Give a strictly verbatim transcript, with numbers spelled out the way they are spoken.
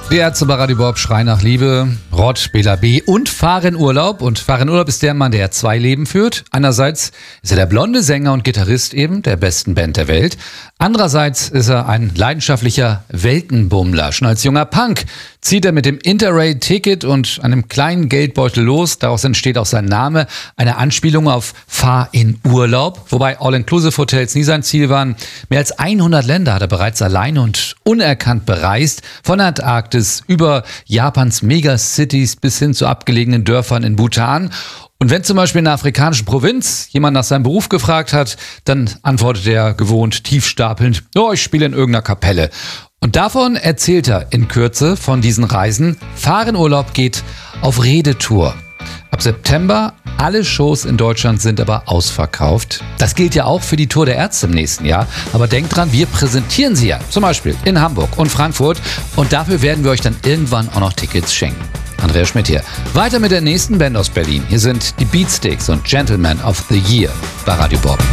Die Ärzte bei Radio Bob schreien nach Liebe, Rott, Bela B. und Fahr in Urlaub. Und Fahr in Urlaub ist der Mann, der zwei Leben führt. Einerseits ist er der blonde Sänger und Gitarrist eben der besten Band der Welt. Andererseits ist er ein leidenschaftlicher Weltenbummler. Schon als junger Punk zieht er mit dem Interrail-Ticket und einem kleinen Geldbeutel los. Daraus entsteht auch sein Name, eine Anspielung auf Fahr in Urlaub. Wobei All-Inclusive-Hotels nie sein Ziel waren. Mehr als hundert Länder hat er bereits alleine und unerkannt bereist. Von der Antarktis über Japans Megacities bis hin zu abgelegenen Dörfern in Bhutan. Und wenn zum Beispiel in der afrikanischen Provinz jemand nach seinem Beruf gefragt hat, dann antwortet er gewohnt tiefstapelnd, oh, ich spiele in irgendeiner Kapelle. Und davon erzählt er in Kürze von diesen Reisen. Fahr in Urlaub geht auf Redetour. Ab September, alle Shows in Deutschland sind aber ausverkauft. Das gilt ja auch für die Tour der Ärzte im nächsten Jahr. Aber denkt dran, wir präsentieren sie ja zum Beispiel in Hamburg und Frankfurt. Und dafür werden wir euch dann irgendwann auch noch Tickets schenken. Andreas Schmidt hier. Weiter mit der nächsten Band aus Berlin. Hier sind die Beatsticks und Gentlemen of the Year bei Radio Bob.